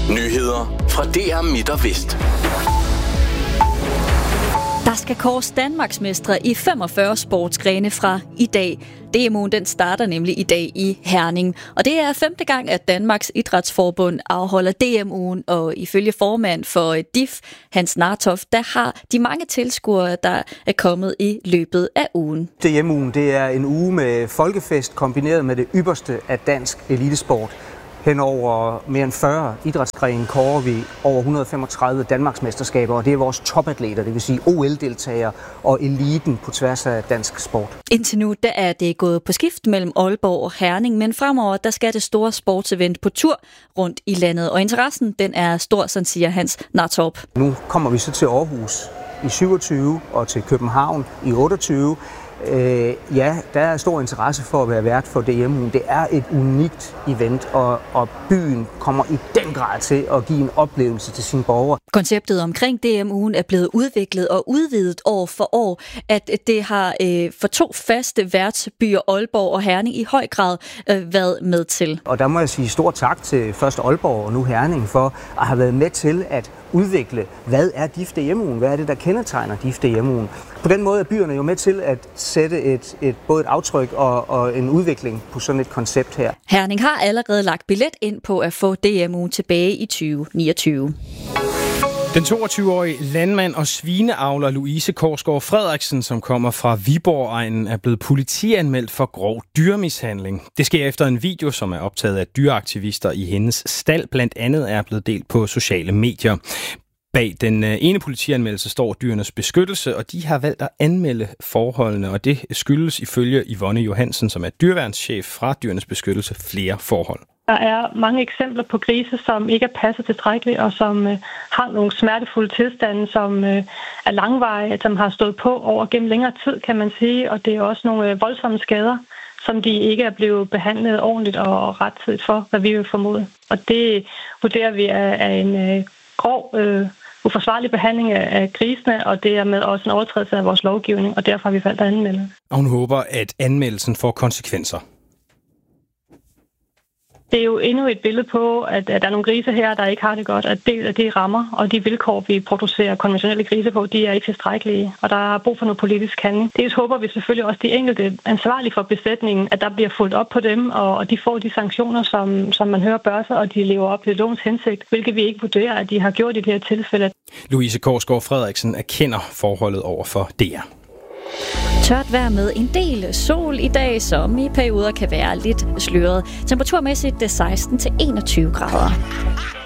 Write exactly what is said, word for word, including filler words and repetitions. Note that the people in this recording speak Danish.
Nyheder fra D R Midt og Vest. Der skal kåres Danmarksmestre i femogfyrre sportsgrene fra i dag. D M U'en den starter nemlig i dag i Herning. Og det er femte gang, at Danmarks Idrætsforbund afholder D M U'en. Og ifølge formand for D I F, Hans Nartoft, der har de mange tilskuere, der er kommet i løbet af ugen. D M U'en det er en uge med folkefest kombineret med det ypperste af dansk elitesport. Hen over mere end fyrre idrætsgrene kårer vi over et hundrede og femogtredive Danmarksmesterskaber, og det er vores topatleter, det vil sige O L-deltagere og eliten på tværs af dansk sport. Indtil nu der er det gået på skift mellem Aalborg og Herning, men fremover der skal det store sportsevent på tur rundt i landet, og interessen den er stor, sådan siger Hans Nartorp. Nu kommer vi så til Aarhus i syvogtyve og til København i otteogtyve. Øh, ja, der er stor interesse for at være vært for D M U'en. Det er et unikt event, og, og byen kommer i den grad til at give en oplevelse til sine borgere. Konceptet omkring D M U'en er blevet udviklet og udvidet år for år, at det har øh, for to faste værtsbyer, Aalborg og Herning, i høj grad øh, været med til. Og der må jeg sige stor tak til først Aalborg og nu Herning for at have været med til at udvikle, hvad er D I F D M U'en? Hvad er det, der kendetegner D I F D M U'en? På den måde er byerne jo med til at sætte et, et, både et aftryk og, og en udvikling på sådan et koncept her. Herning har allerede lagt billet ind på at få D M U'en tilbage i tyve niogtyve. Den toogtyve-årige landmand og svineavler Louise Korsgaard Frederiksen, som kommer fra Viborg-egnen, er blevet politianmeldt for grov dyremishandling. Det sker efter en video, som er optaget af dyreaktivister i hendes stald, blandt andet er blevet delt på sociale medier. Bag den ene politianmeldelse står Dyrenes Beskyttelse, og de har valgt at anmelde forholdene, og det skyldes ifølge Yvonne Johansen, som er dyreværnschef fra Dyrenes Beskyttelse, flere forhold. Der er mange eksempler på grise, som ikke er passet tilstrækkeligt, og som øh, har nogle smertefulde tilstande, som øh, er langvarige, som har stået på over gennem længere tid, kan man sige. Og det er også nogle øh, voldsomme skader, som de ikke er blevet behandlet ordentligt og rettidigt for, hvad vi vil formode. Og det vurderer vi er, er en øh, grov, øh, uforsvarlig behandling af, af grisene, og det er med også en overtrædelse af vores lovgivning, og derfor har vi valgt at anmelde. Og hun håber, at anmeldelsen får konsekvenser. Det er jo endnu et billede på, at, at der er nogle grise her, der ikke har det godt, at det, at det rammer, og de vilkår, vi producerer konventionelle grise på, de er ikke tilstrækkelige, og der er brug for noget politisk handling. Det håber vi selvfølgelig også, de enkelte ansvarlige for besætningen, at der bliver fulgt op på dem, og, og de får de sanktioner, som, som man hører bør sig, og de lever op til lovens hensigt, hvilket vi ikke vurderer, at de har gjort i det her tilfælde. Louise Korsgaard Frederiksen erkender forholdet over for D R. Tørt vejr med en del sol i dag, som i perioder kan være lidt sløret. Temperaturmæssigt det seksten til enogtyve grader.